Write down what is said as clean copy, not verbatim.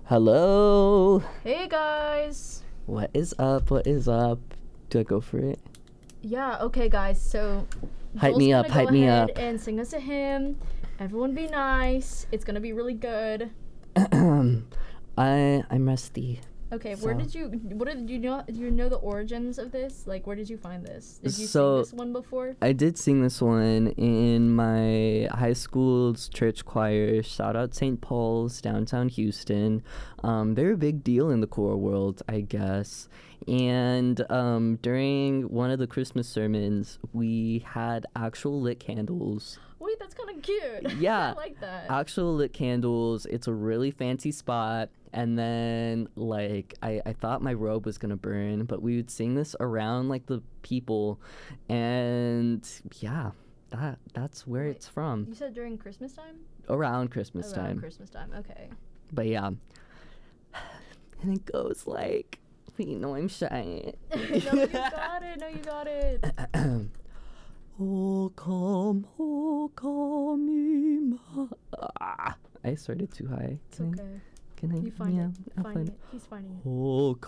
Hello. Hey guys. What is up? What is up? Do I go for it? Yeah, okay guys, so Hype Joel's me gonna up, go hype me ahead up. and sing us a hymn. Everyone be nice. It's gonna be really good. I'm rusty. Okay, So- what did you know? Do you know the origins of this? Like, where did you find this? Did you So- sing this one before? I did sing this one in my high school's church choir. Shout out St. Paul's, downtown Houston. They're a big deal in the choir world, I guess. And during one of the Christmas sermons, we had actual lit candles. Wait, that's kind of cute. Yeah. I like that. Actual lit candles. It's a really fancy spot. And then, like, I thought my robe was gonna burn, but we would sing this around, like, the people. And, yeah, that's where Wait, it's from. You said during Christmas time? Around Christmas Around time. Christmas time. Okay. But, yeah. And it goes, like, you know I'm shy. No, you got it. No, you got it. Oh, come, I started too high. It's okay. Can I? You find yeah, it. I'll Find it. He's finding it. Oh,